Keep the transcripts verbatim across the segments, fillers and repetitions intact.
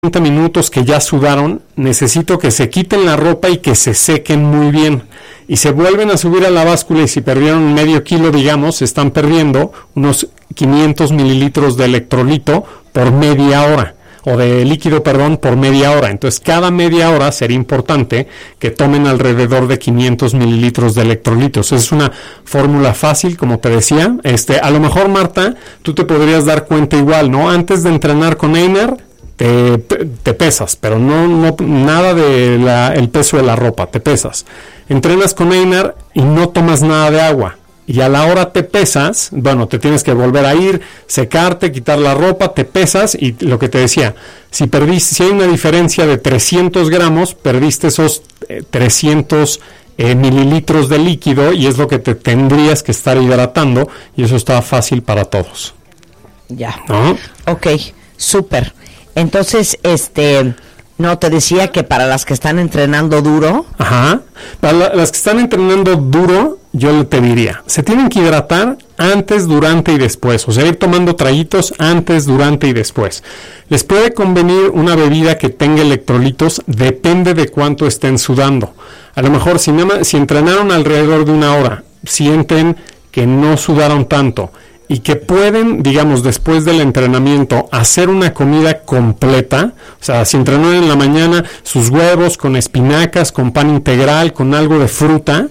minutos que ya sudaron, necesito que se quiten la ropa y que se sequen muy bien. Y se vuelven a subir a la báscula y si perdieron medio kilo, digamos, están perdiendo unos quinientos mililitros de electrolito por media hora. O de líquido, perdón, por media hora. Entonces, cada media hora sería importante que tomen alrededor de quinientos mililitros de electrolitos. Es una fórmula fácil, como te decía. Este, a lo mejor, Marta, tú te podrías dar cuenta igual, ¿no? Antes de entrenar con Einar, te, te pesas, pero no, no nada de la, el peso de la ropa, te pesas. Entrenas con Einar y no tomas nada de agua. Y a la hora te pesas, bueno, te tienes que volver a ir, secarte, quitar la ropa, te pesas y lo que te decía, si perdiste, si hay una diferencia de trescientos gramos, perdiste esos eh, trescientos eh, mililitros de líquido y es lo que te tendrías que estar hidratando y eso está fácil para todos. Ya. ¿No? Ok, súper. Entonces, este... No, te decía que para las que están entrenando duro. Ajá. Para la, las que están entrenando duro, yo te diría, se tienen que hidratar antes, durante y después. O sea, ir tomando traguitos antes, durante y después. Les puede convenir una bebida que tenga electrolitos, depende de cuánto estén sudando. A lo mejor, si, no, si entrenaron alrededor de una hora, sienten que no sudaron tanto y que pueden, digamos, después del entrenamiento, hacer una comida completa, o sea, si entrenaron en la mañana, sus huevos con espinacas, con pan integral, con algo de fruta,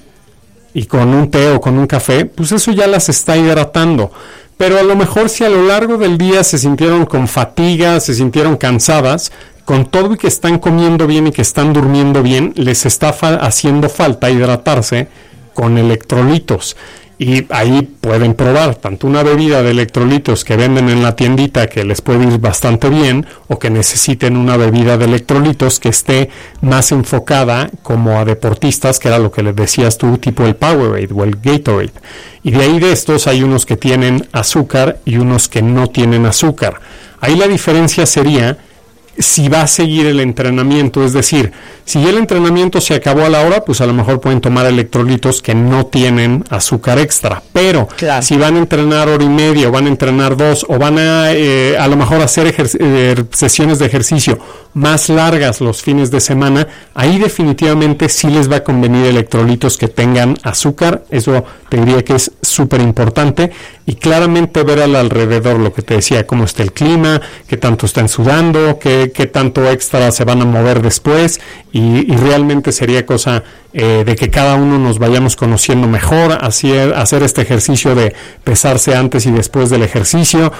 y con un té o con un café, pues eso ya las está hidratando. Pero a lo mejor si a lo largo del día se sintieron con fatiga, se sintieron cansadas, con todo y que están comiendo bien y que están durmiendo bien, les está fa- haciendo falta hidratarse con electrolitos. Y ahí pueden probar tanto una bebida de electrolitos que venden en la tiendita que les puede ir bastante bien o que necesiten una bebida de electrolitos que esté más enfocada como a deportistas, que era lo que les decías tú, tipo el Powerade o el Gatorade. Y de ahí de estos hay unos que tienen azúcar y unos que no tienen azúcar. Ahí la diferencia sería si va a seguir el entrenamiento, es decir, si el entrenamiento se acabó a la hora, pues a lo mejor pueden tomar electrolitos que no tienen azúcar extra, pero claro, si van a entrenar hora y media, o van a entrenar dos, o van a eh, a lo mejor hacer ejer- eh, sesiones de ejercicio más largas los fines de semana, ahí definitivamente sí les va a convenir electrolitos que tengan azúcar, eso te diría que es súper importante, y claramente ver al alrededor, lo que te decía, cómo está el clima, qué tanto están sudando, qué, qué tanto extra se van a mover después, y, y realmente sería cosa eh, de que cada uno nos vayamos conociendo mejor, hacer, hacer este ejercicio de pesarse antes y después del ejercicio,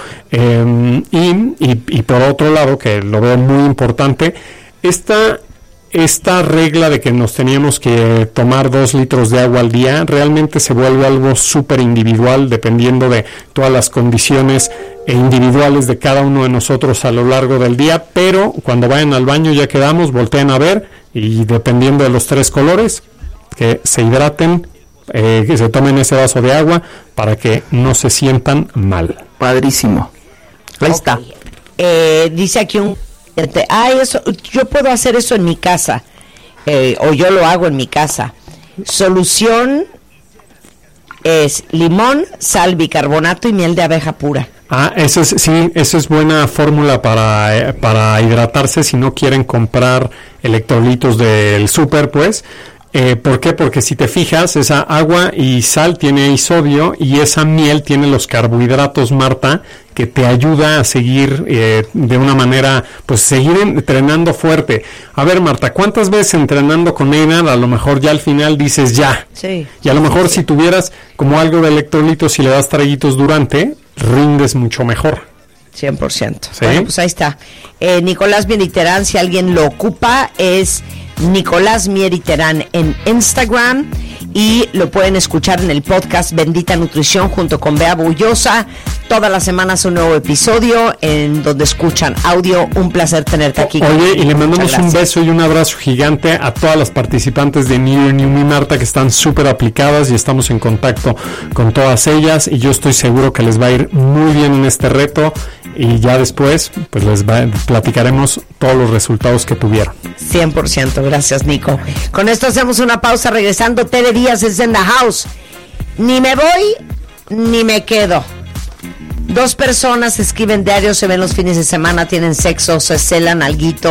eh, y, y, y por otro lado, que lo veo muy importante, esta... Esta regla de que nos teníamos que tomar dos litros de agua al día realmente se vuelve algo súper individual dependiendo de todas las condiciones individuales de cada uno de nosotros a lo largo del día, pero cuando vayan al baño ya quedamos, volteen a ver y dependiendo de los tres colores, que se hidraten, eh, que se tomen ese vaso de agua para que no se sientan mal. Padrísimo. Ahí Okay. está. Eh, dice aquí un... Ah, eso, yo puedo hacer eso en mi casa, eh, o yo lo hago en mi casa. Solución es limón, sal, bicarbonato y miel de abeja pura. Ah, eso es, sí, eso es buena fórmula para, eh, para hidratarse si no quieren comprar electrolitos del súper, pues. Eh, ¿Por qué? Porque si te fijas, esa agua y sal tiene ahí sodio y esa miel tiene los carbohidratos, Marta, que te ayuda a seguir eh, de una manera, pues seguir entrenando fuerte. A ver, Marta, ¿cuántas veces entrenando con Einar a lo mejor ya al final dices ya? Sí. Y a lo mejor si tuvieras como algo de electrolitos y le das traguitos durante, rindes mucho mejor. cien por ciento. ¿Sí? Bueno, pues ahí está. Eh, Nicolás Mieriterán, si alguien lo ocupa, es Nicolás Mieriterán en Instagram y lo pueden escuchar en el podcast Bendita Nutrición junto con Bea Bullosa. Todas las semanas un nuevo episodio en donde escuchan audio. Un placer tenerte aquí. Oye, y le mandamos un beso y un abrazo gigante a todas las participantes de New Year, New Me, Marta, que están súper aplicadas y estamos en contacto con todas ellas y yo estoy seguro que les va a ir muy bien en este reto y ya después pues les va, platicaremos todos los resultados que tuvieron. cien por ciento, gracias Nico. Con esto hacemos una pausa, regresando. Tere Díaz es en the house. Ni me voy, ni me quedo. Dos personas escriben diario, se ven los fines de semana, tienen sexo, se celan alguito